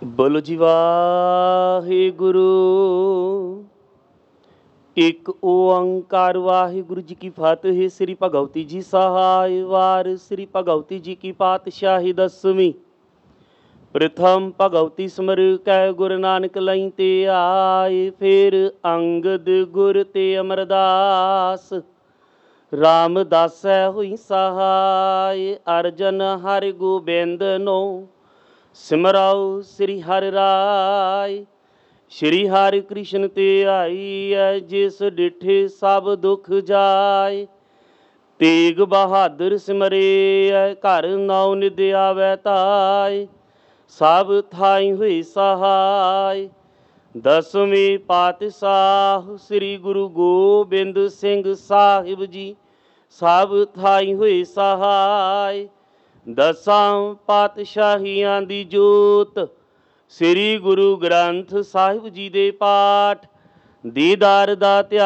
ਬੋਲੋ ਜੀ ਵਾਹਿਗੁਰੂ। ਇੱਕ ਓੰਕਾਰ ਵਾਹਿਗੁਰੂ ਜੀ ਕੀ ਫਤਿਹ। ਸ੍ਰੀ ਭਗਵਤੀ ਜੀ ਸਹਾਇ ਵਾਰ ਸ੍ਰੀ ਭਗਵਤੀ ਜੀ ਕੀ ਪਾਤਸ਼ਾਹੀ ਦਸਵੀਂ। ਪ੍ਰਥਮ ਭਗਵਤੀ ਸਿਮਰ ਕੈ ਗੁਰੂ ਨਾਨਕ ਲਈ ਤੇ ਆਏ। ਫਿਰ ਅੰਗਦ ਗੁਰ ਤੇ ਅਮਰਦਾਸ ਰਾਮਦਾਸੈ ਹੋਈ ਸਹਾਇ। ਅਰਜਨ ਹਰਿ ਗੋਬਿੰਦ ਨੋ ਸਿਮਰਾਓ ਸ੍ਰੀ ਹਰਿ ਰਾਇ। ਸ਼੍ਰੀ ਹਰਿ ਕ੍ਰਿਸ਼ਨ ਤੇ ਆਈ ਹੈ, ਜਿਸ ਡਿਠੇ ਸਭ ਦੁਖ ਜਾਏ। ਤੇਗ ਬਹਾਦਰ ਸਿਮਰੇ ਹੈ, ਘਰ ਨਾਉ ਨਿਦ ਆਵੈ ਤਾਏ। ਸਭ ਥਾਈ ਹੋਏ ਸਹਾਇ। ਦਸਵੇਂ ਪਾਤਸ਼ਾਹ ਸ੍ਰੀ ਗੁਰੂ ਗੋਬਿੰਦ ਸਿੰਘ ਸਾਹਿਬ ਜੀ ਸਭ ਥਾਈ ਹੋਏ ਸਹਾਇ। ਦਸਾਂ ਪਾਤਸ਼ਾਹੀਆਂ ਦੀ ਜੋਤ ਸ੍ਰੀ ਗੁਰੂ ਗ੍ਰੰਥ ਸਾਹਿਬ ਜੀ ਦੇ ਪਾਠ ਦੀਦਾਰ ਦਾ ਧਿਆਨ